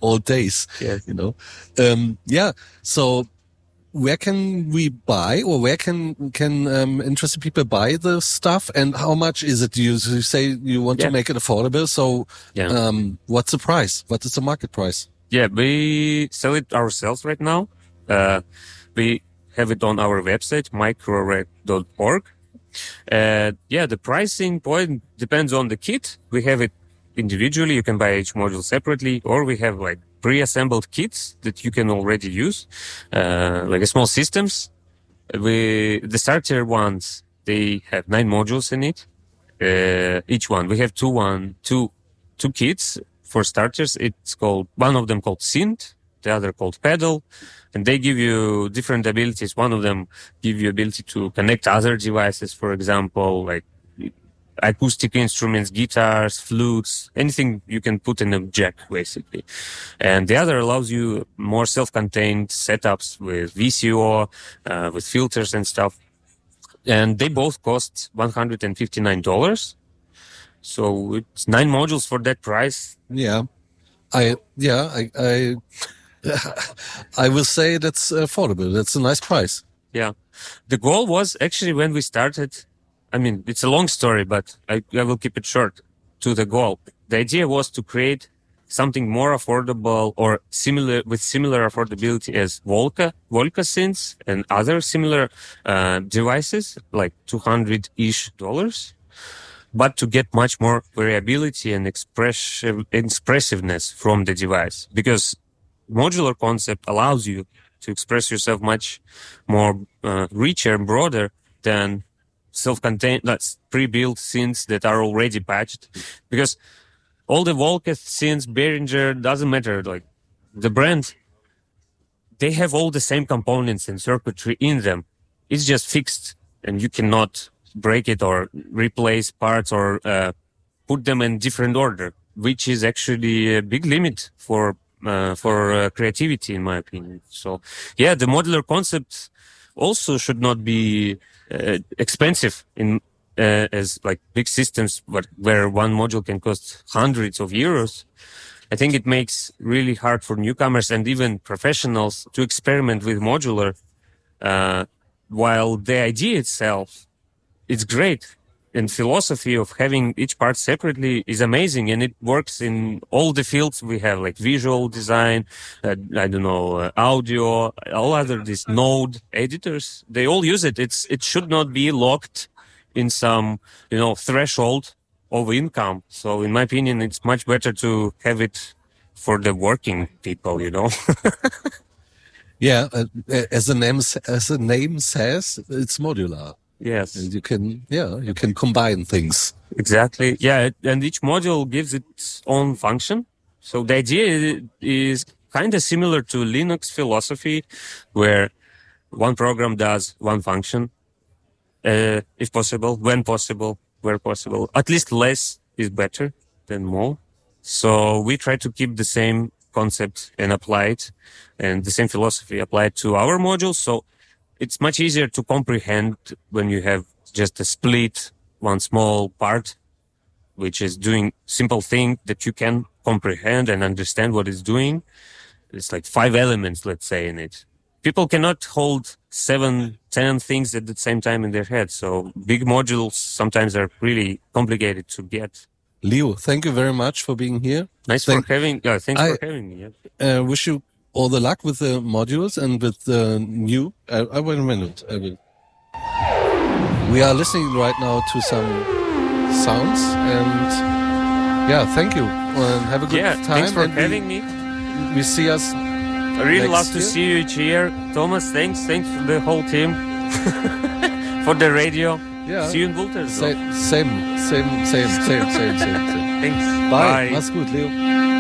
old days. Yes. So where can we buy, or where can interested people buy the stuff, and how much is it? You say you want to make it affordable. So what's the price? What is the market price? Yeah, we sell it ourselves right now. We have it on our website, microrec.org. The pricing point depends on the kit. We have it individually. You can buy each module separately, or we have like pre-assembled kits that you can already use, like a small systems. The starter ones, they have 9 modules in it. Each one, we have two kits for starters. It's called, one of them called Synth, the other called Pedal, and they give you different abilities. One of them give you ability to connect other devices, for example, like acoustic instruments, guitars, flutes, anything you can put in a jack, basically. And the other allows you more self-contained setups with VCO, with filters and stuff. And they both cost $159. So it's 9 modules for that price. I will say that's affordable. That's a nice price. Yeah. The goal was actually, when we started, I mean, it's a long story, but I will keep it short to the goal. The idea was to create something more affordable or similar affordability as Volca synths and other similar devices, like $200-ish, but to get much more variability and expressiveness from the device, because modular concept allows you to express yourself much more richer and broader than self-contained, that's pre-built synths that are already patched. Because all the Volca synths, Behringer, doesn't matter, like the brand, they have all the same components and circuitry in them. It's just fixed, and you cannot break it or replace parts or put them in different order, which is actually a big limit for creativity, in my opinion. So the modular concept also should not be expensive in as like big systems, but where one module can cost hundreds of euros. I think it makes really hard for newcomers and even professionals to experiment with modular, while the idea itself, it's great. And philosophy of having each part separately is amazing, and it works in all the fields we have, like visual design, audio, all other these node editors. They all use it. It should not be locked in some, threshold of income. So in my opinion, it's much better to have it for the working people, As the name says, it's modular. Yes. And you can combine things. Exactly. Yeah. And each module gives its own function. So the idea is kind of similar to Linux philosophy, where one program does one function, if possible, when possible, where possible. At least less is better than more. So we try to keep the same concept and apply it, and the same philosophy applied to our modules. So it's much easier to comprehend when you have just a split, one small part, which is doing simple thing that you can comprehend and understand what it's doing. It's like 5 elements, let's say, in it. People cannot hold 7, 10 things at the same time in their head. So big modules sometimes are really complicated to get. Leo, thank you very much for being here. Thanks for having me. Yeah. Wish you all the luck with the modules and with the new. Wait a minute. We are listening right now to some sounds, and thank you. Have a good time. Thanks for having me. We see us. I really love to see you each year, Thomas. Thanks for the whole team for the radio. Yeah. See you in Wolters. Same. Thanks. Bye. Mach's gut, Leo.